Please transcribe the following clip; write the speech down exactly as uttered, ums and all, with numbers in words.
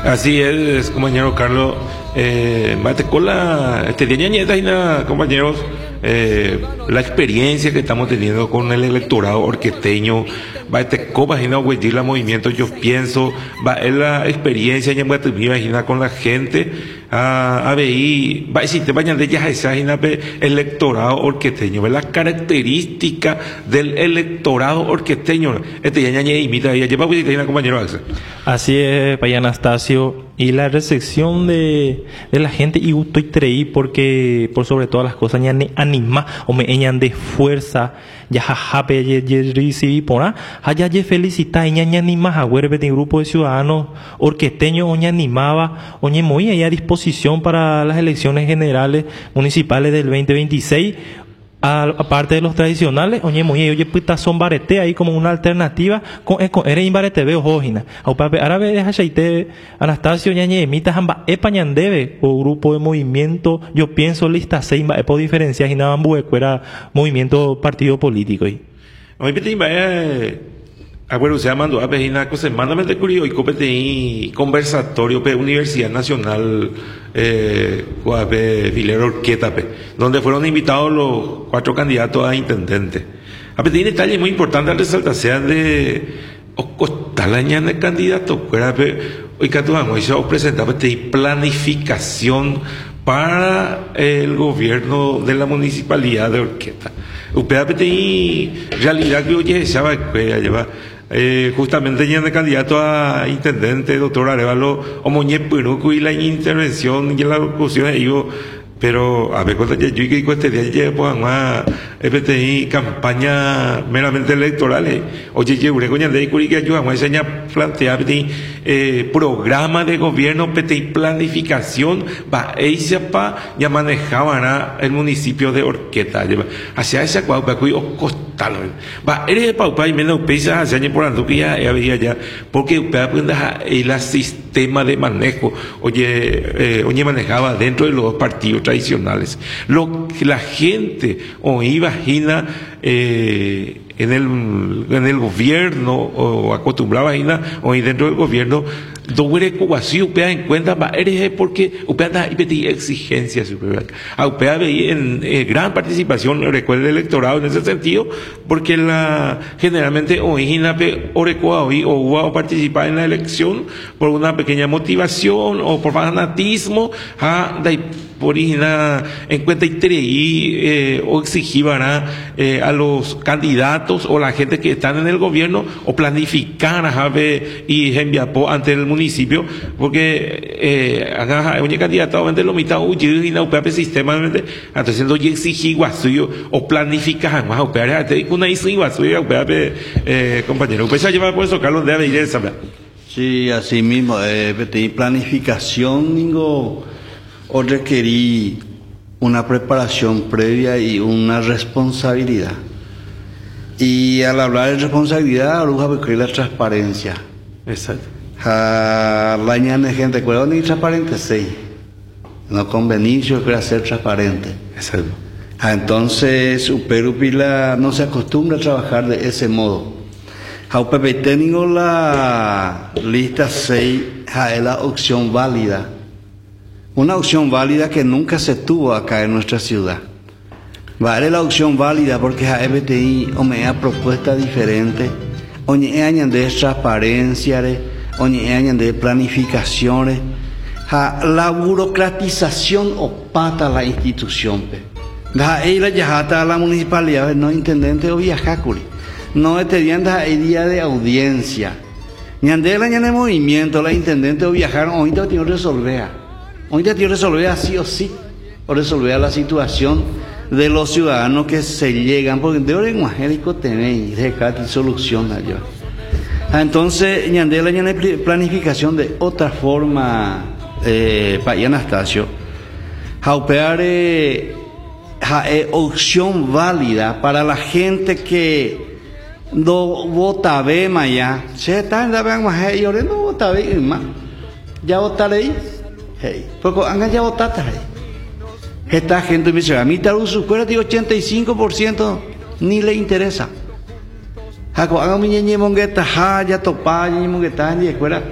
Así es, compañero Carlos. Eh, Matecola, este día ñañeta, compañeros, eh, la experiencia que estamos teniendo con el electorado orquesteño, va este copa y no la movimiento, yo pienso, va es la experiencia ya imagina con la gente, a, a ver, va a sistema de ya esa electorado orquesteño, la característica del electorado orquesteño, este ya ñañe imita, ya lleva compañero Axel. Así es, Paya Anastasio, y la recepción de, de la gente y estoy creí porque por sobre todas las cosas ya anima o me eñan de fuerza ya jajape ya recibí por allá ya felicita y ya anima a huerve de grupo de ciudadanos orquesteños o animaba o muy a disposición para las elecciones generales municipales del veinte veintiséis. Aparte de los tradicionales, oye, muy oye, puta son barete ahí como una alternativa con con eres imbarete veo hojina. Au pape árabe deja chaite Anastasio ñañe emita hamba epañandebe o grupo de movimiento, yo pienso lista seis va por diferencias y nada era movimiento partido político y. Hoy petimba eh abuelo se mandó a pejina cosa mándame curioso y copete y conversatorio pe Universidad Nacional eh Guape Vilero Orqueta pe donde fueron invitados los cuatro candidatos a intendente. A pedir detalles muy importantes al resaltar sean de Ocostalaña de candidato fuera pe hoy que tú vamos a presentar pe planificación para el gobierno de la municipalidad de Orqueta. Upea pe realidad que oye se va a llevar Eh, justamente ya de candidato a intendente, doctor Arevalo, Omoñe Piruco y la intervención y la locución, digo, pero a ver, cuando yo y que este día llevo más F T I campaña meramente electorales, oye, yo uré coña de curi que ayuda a enseñar plantear eh, programa de gobierno, P T I planificación, va ella pa ya manejaban el municipio de Orqueta, hacia esa cual pa cuy costal, va eres pa pa y menos pesa hacia año por ando que ya había ya, porque pa aprenda el sistema de manejo, oye, eh, oye manejaba dentro de los partidos tradicionales. Lo que la gente o imagina eh, en el en el gobierno o acostumbraba a o dentro del gobierno doble así upea en cuenta va eres porque upea da y pedí exigencias a upea veía en eh, gran participación recuerda el electorado en ese sentido porque la generalmente origina orecua hoy o va a participar en la elección por una pequeña motivación o por fanatismo a por origina en cuenta y eh, o exigirá eh, a los candidatos o la gente que están en el gobierno o planificar a ver y enviar ante el municipio porque eh, un candidato de lo mitad y no puede sistema haciendo y exigir suyo o planificar más operar una isla suya eh, compañero pues lleva por eso Carlos debe ir esa sí así mismo eh, planificación digo o requerí una preparación previa y una responsabilidad. Y al hablar de responsabilidad, Aruja requiere la transparencia. Exacto. La ñana gente, ¿cuál es transparente? Sí. No convenicio quiere ser transparente. Exacto. Entonces, Uperupila no se acostumbra a trabajar de ese modo. Jaupepe tengo la lista seis, es la opción válida. Una opción válida que nunca se tuvo acá en nuestra ciudad. Vale la opción válida porque a F T I o me da propuesta diferente, o ni añan de transparencia, o ni añan de planificaciones, la burocratización opata la institución. Da ahí la yajata a la municipalidad, no intendente o viajacuri, no estarían da el día de audiencia. Ni ande la ñana de movimiento, la intendente o viajaron, ahorita tiene que resolver. Ahorita tiene que resolver así o sí, o resolver la situación de los ciudadanos que se llegan, porque de orden magérico tenéis, de cada solución allá. Entonces, ñandela ya hay planificación de otra forma, eh, para Anastasio, jaupear eh, eh, opción válida para la gente que no vota ve maya, se está en la vean más, y ahora no vota ve más, ya votaré. Hey, porque han ya votado ahí. Esta gente me dice, a mí tal su fuera de ochenta y cinco por ciento ni le interesa. Hago hago mi ñeñe mongueta, ha ya topa ñeñe mongueta ni escuela.